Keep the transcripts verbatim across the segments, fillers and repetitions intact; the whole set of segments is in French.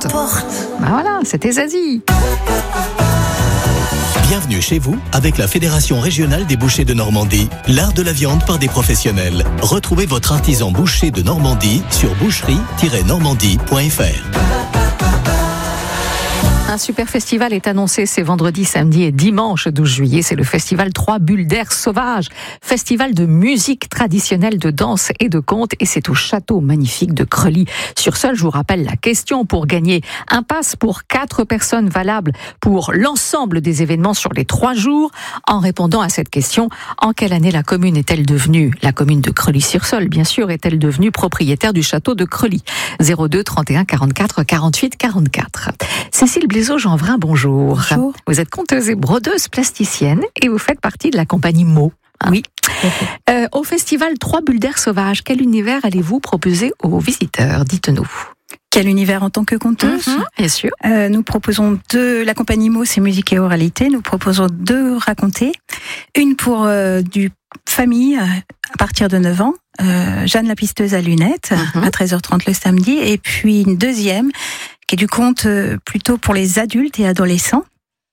porte. Ben voilà, c'était Zazie. Bienvenue chez vous avec la Fédération régionale des bouchers de Normandie, l'art de la viande par des professionnels. Retrouvez votre artisan boucher de Normandie sur boucherie tiret normandie point f r. Un super festival est annoncé, c'est vendredi, samedi et dimanche douze juillet. C'est le festival Trois Bulles d'air sauvage, festival de musique traditionnelle, de danse et de contes. Et c'est au château magnifique de Creully-sur-Seulles. Je vous rappelle la question pour gagner un pass pour quatre personnes valable pour l'ensemble des événements sur les trois jours. En répondant à cette question, en quelle année la commune est-elle devenue, la commune de Creully-sur-Seulles, bien sûr, est-elle devenue propriétaire du château de Creully? zéro deux trente et un quarante-quatre quarante-huit quarante-quatre. Cécile Blaiseau-Jeanvrin, bonjour. Bonjour. Vous êtes conteuse et brodeuse plasticienne et vous faites partie de la compagnie Mo. Hein. Oui. Euh, au festival Trois Bulles d'air sauvage, quel univers allez-vous proposer aux visiteurs? Dites-nous. Quel univers en tant que conteuse? Mmh, bien sûr. Euh, nous proposons deux, la compagnie Mo, c'est musique et oralité. Nous proposons deux racontés. Une pour euh, du famille euh, à partir de neuf ans, euh, Jeanne la pisteuse à lunettes, mmh. à treize heures trente le samedi. Et puis une deuxième qui est du conte euh, plutôt pour les adultes et adolescents.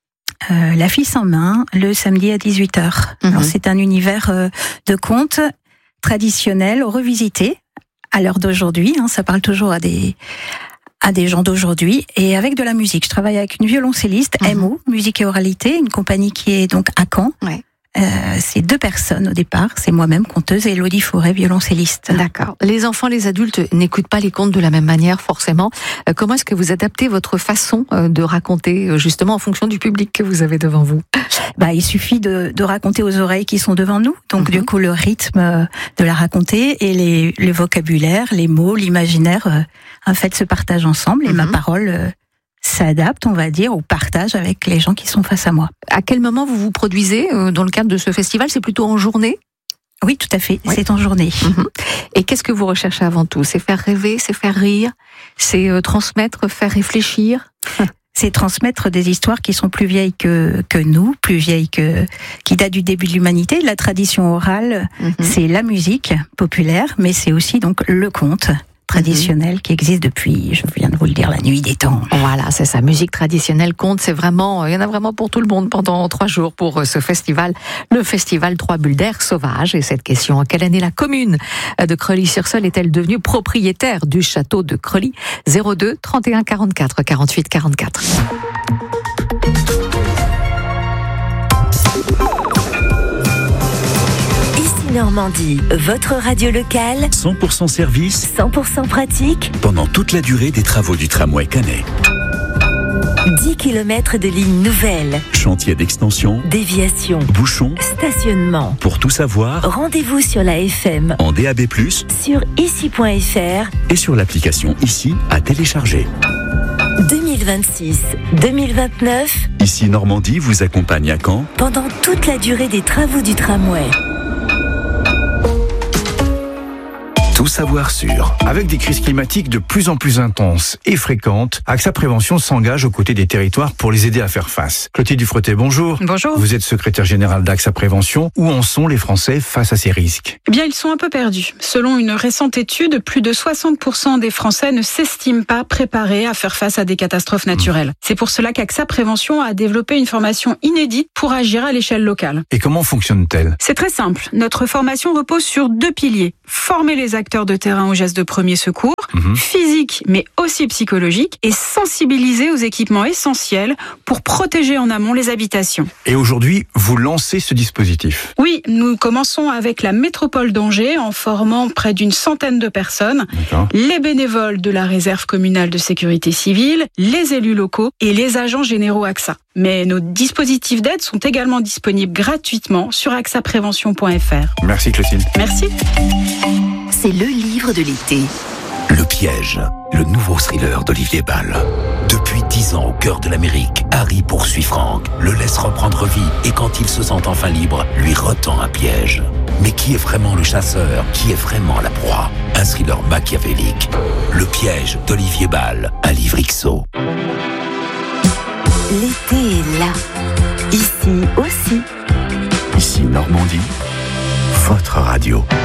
Euh, La fille sans main, le samedi à dix-huit heures. Mmh. Alors c'est un univers euh, de contes traditionnels, revisité à l'heure d'aujourd'hui. Hein, ça parle toujours à des à des gens d'aujourd'hui et avec de la musique. Je travaille avec une violoncelliste, mmh. M O, musique et oralité, une compagnie qui est donc à Caen. Ouais. Euh, c'est deux personnes au départ, c'est moi-même conteuse et Elodie Forêt, violoncelliste. D'accord. Les enfants, les adultes n'écoutent pas les contes de la même manière forcément. Euh, comment est-ce que vous adaptez votre façon euh, de raconter euh, justement en fonction du public que vous avez devant vous? Bah, il suffit de, de raconter aux oreilles qui sont devant nous. Donc mm-hmm. du coup le rythme de la raconter et les, le vocabulaire, les mots, l'imaginaire, euh, en fait se partagent ensemble et mm-hmm. ma parole euh, s'adapte, on va dire, au partage avec les gens qui sont face à moi. À quel moment vous vous produisez euh, dans le cadre de ce festival? C'est plutôt en journée? Oui, tout à fait, oui. C'est en journée. Mmh. Et qu'est-ce que vous recherchez avant tout? C'est faire rêver, c'est faire rire, c'est euh, transmettre, faire réfléchir? C'est transmettre des histoires qui sont plus vieilles que, que nous, plus vieilles que, qui datent du début de l'humanité. La tradition orale, mmh. c'est la musique populaire, mais c'est aussi donc le conte traditionnel mmh. qui existe depuis, je viens de vous le dire, la nuit des temps. Voilà, c'est ça. Musique traditionnelle, conte, c'est vraiment, il y en a vraiment pour tout le monde pendant trois jours pour ce festival, le festival Trois Bulles d'air sauvage. Et cette question, en quelle année la commune de Creully-sur-Seulles est-elle devenue propriétaire du château de Creully? zéro deux trente et un quarante-quatre quarante-huit quarante-quatre. Normandie, votre radio locale, cent pour cent service, cent pour cent pratique, pendant toute la durée des travaux du tramway Canet. dix kilomètres de lignes nouvelles, chantier d'extension, déviation, bouchons, stationnement. Pour tout savoir, rendez-vous sur la F M, en D A B plus, sur ici point f r et sur l'application Ici à télécharger. deux mille vingt-six deux mille vingt-neuf, Ici Normandie vous accompagne à Caen pendant toute la durée des travaux du tramway. Tout savoir sur. Avec des crises climatiques de plus en plus intenses et fréquentes, AXA Prévention s'engage aux côtés des territoires pour les aider à faire face. Clotilde Dufretet, bonjour. Bonjour. Vous êtes secrétaire générale d'AXA Prévention. Où en sont les Français face à ces risques? Eh bien, ils sont un peu perdus. Selon une récente étude, plus de soixante pour cent des Français ne s'estiment pas préparés à faire face à des catastrophes naturelles. Mmh. C'est pour cela qu'AXA Prévention a développé une formation inédite pour agir à l'échelle locale. Et comment fonctionne-t-elle? C'est très simple. Notre formation repose sur deux piliers. Former les acteurs de terrain aux gestes de premier secours, mmh. physique mais aussi psychologique, et sensibiliser aux équipements essentiels pour protéger en amont les habitations. Et aujourd'hui, vous lancez ce dispositif? Oui, nous commençons avec la métropole d'Angers en formant près d'une centaine de personnes, D'accord. les bénévoles de la réserve communale de sécurité civile, les élus locaux et les agents généraux AXA. Mais nos dispositifs d'aide sont également disponibles gratuitement sur axa prévention point f r. Merci Clotilde. Merci. C'est le livre de l'été. Le piège, le nouveau thriller d'Olivier Bal. Depuis dix ans au cœur de l'Amérique, Harry poursuit Frank, le laisse reprendre vie et quand il se sent enfin libre, lui retend un piège. Mais qui est vraiment le chasseur? Qui est vraiment la proie? Un thriller machiavélique. Le piège d'Olivier Bal, un livre X O. L'été est là. Ici aussi. Ici Normandie, votre radio.